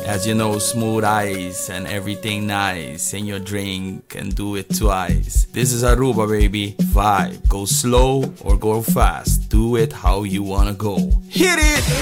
As you know, smooth ice and everything nice in your drink and do it twice. This is Aruba, baby. Vibe. Go slow or go fast. Do it how you wanna go. Hit it!